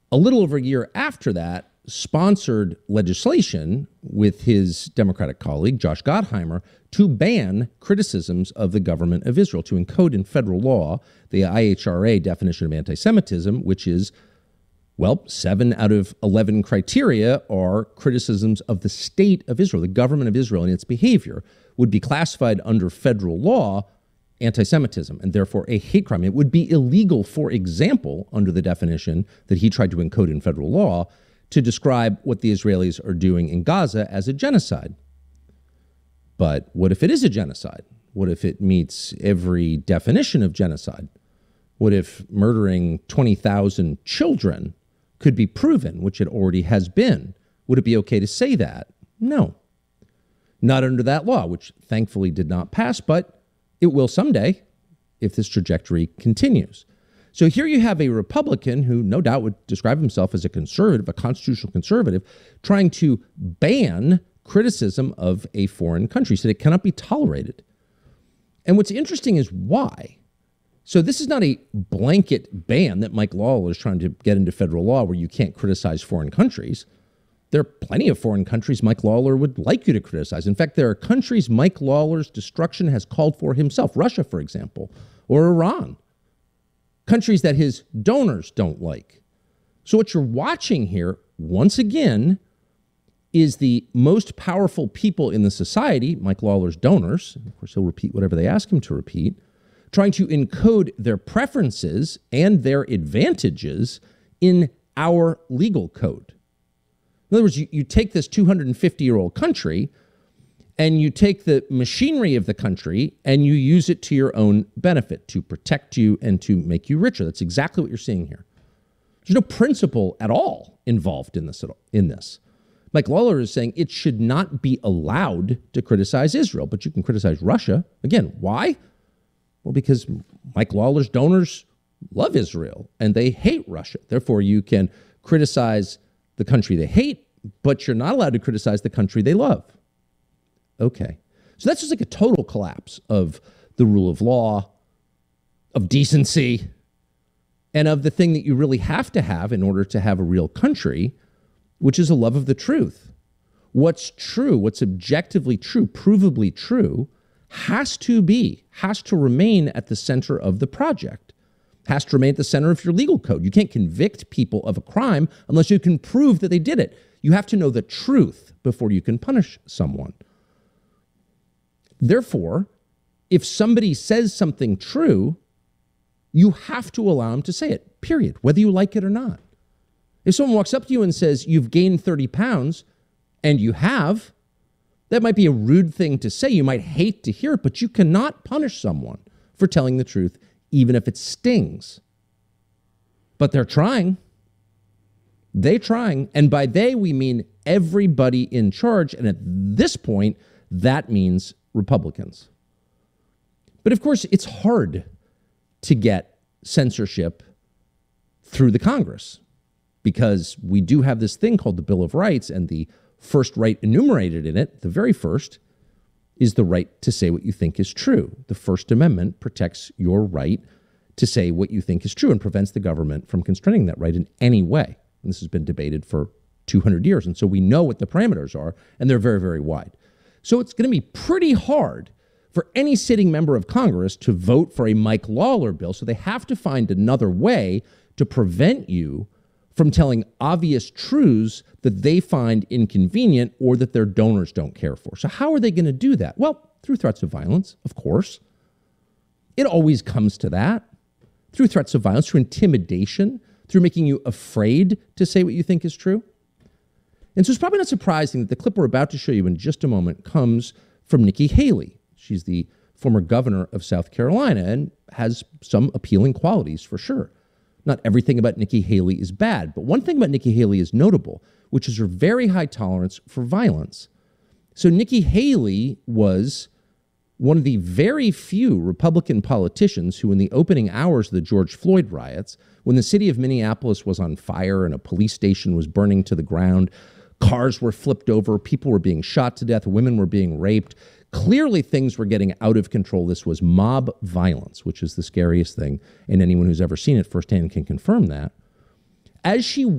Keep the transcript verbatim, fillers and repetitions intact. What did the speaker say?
a little over a year after that, sponsored legislation with his Democratic colleague, Josh Gottheimer, to ban criticisms of the government of Israel, to encode in federal law the I H R A definition of anti-Semitism, which is, well, seven out of eleven criteria are criticisms of the state of Israel, the government of Israel, and its behavior would be classified under federal law anti-Semitism, and therefore a hate crime. It would be illegal, for example, under the definition that he tried to encode in federal law, to describe what the Israelis are doing in Gaza as a genocide. But what if it is a genocide? What if it meets every definition of genocide? What if murdering twenty thousand children could be proven, which it already has been? Would it be okay to say that? No. Not under that law, which thankfully did not pass, but it will someday if this trajectory continues. So here you have a Republican who no doubt would describe himself as a conservative, a constitutional conservative, trying to ban criticism of a foreign country, said it cannot be tolerated. And what's interesting is why. So this is not a blanket ban that Mike Lawler is trying to get into federal law where you can't criticize foreign countries. There are plenty of foreign countries Mike Lawler would like you to criticize. In fact, there are countries Mike Lawler's destruction has called for himself, Russia, for example, or Iran, countries that his donors don't like. So what you're watching here, once again, is the most powerful people in the society, Mike Lawler's donors, and of course he'll repeat whatever they ask him to repeat, trying to encode their preferences and their advantages in our legal code. In other words, you, you take this two hundred fifty-year-old country and you take the machinery of the country and you use it to your own benefit, to protect you and to make you richer. That's exactly what you're seeing here. There's no principle at all involved in this. In this. Mike Lawler is saying it should not be allowed to criticize Israel, but you can criticize Russia. Again, why? Well, because Mike Lawler's donors love Israel and they hate Russia. Therefore, you can criticize the country they hate, but you're not allowed to criticize the country they love. Okay. So that's just like a total collapse of the rule of law, of decency, and of the thing that you really have to have in order to have a real country, which is a love of the truth. What's true, what's objectively true, provably true, has to be, has to remain at the center of the project, has to remain at the center of your legal code. You can't convict people of a crime unless you can prove that they did it. You have to know the truth before you can punish someone. Therefore, if somebody says something true, you have to allow them to say it, period, whether you like it or not. If someone walks up to you and says, you've gained thirty pounds, and you have, that might be a rude thing to say. You might hate to hear it, but you cannot punish someone for telling the truth, even if it stings. But they're trying. They're trying. And by they, we mean everybody in charge. And at this point, that means Republicans. But of course, it's hard to get censorship through the Congress because we do have this thing called the Bill of Rights, and the first right enumerated in it, the very first, is the right to say what you think is true. The First Amendment protects your right to say what you think is true and prevents the government from constraining that right in any way. And this has been debated for two hundred years. And so we know what the parameters are, and they're very, very wide. So it's going to be pretty hard for any sitting member of Congress to vote for a Mike Lawler bill. So they have to find another way to prevent you from telling obvious truths that they find inconvenient or that their donors don't care for. So how are they going to do that? Well, through threats of violence, of course. It always comes to that. Through threats of violence, through intimidation, through making you afraid to say what you think is true. And so it's probably not surprising that the clip we're about to show you in just a moment comes from Nikki Haley. She's the former governor of South Carolina and has some appealing qualities for sure. Not everything about Nikki Haley is bad, but one thing about Nikki Haley is notable, which is her very high tolerance for violence. So Nikki Haley was one of the very few Republican politicians who, in the opening hours of the George Floyd riots, when the city of Minneapolis was on fire and a police station was burning to the ground, cars were flipped over, people were being shot to death, women were being raped, clearly things were getting out of control. This was mob violence, which is the scariest thing, and anyone who's ever seen it firsthand can confirm that. As she